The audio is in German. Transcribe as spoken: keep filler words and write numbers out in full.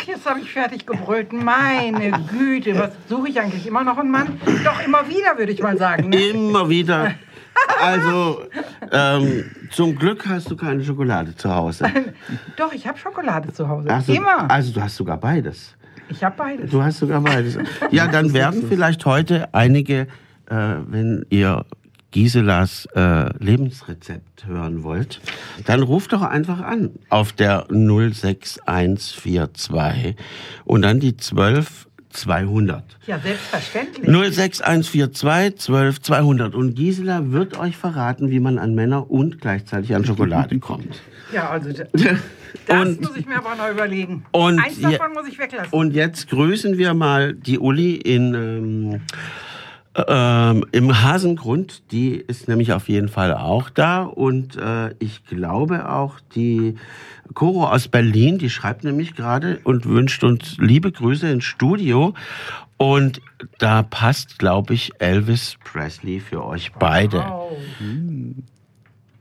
jetzt habe ich fertig gebrüllt. Meine Güte, was suche ich eigentlich? Immer noch einen Mann? Doch, immer wieder, würde ich mal sagen. Ne? Immer wieder. Also, ähm, zum Glück hast du keine Schokolade zu Hause. Doch, ich habe Schokolade zu Hause. Also, immer. Also, du hast sogar beides. Ich habe beides. Du hast sogar beides. Ja, dann werden vielleicht heute einige, äh, wenn ihr Giselas äh, Lebensrezept hören wollt, dann ruft doch einfach an auf der null sechs eins vier zwei und dann die zwölf zweihundert. Ja, selbstverständlich. null sechs eins vier zwei zwölf zweihundert. Und Gisela wird euch verraten, wie man an Männer und gleichzeitig an Schokolade kommt. Ja, also das und, muss ich mir aber noch überlegen. Und Eins davon muss ich weglassen. Und jetzt grüßen wir mal die Uli in... Ähm, Ähm, im Hasengrund, die ist nämlich auf jeden Fall auch da und äh, ich glaube auch die Coro aus Berlin, die schreibt nämlich gerade und wünscht uns liebe Grüße ins Studio und da passt, glaube ich, Elvis Presley für euch beide. Wow.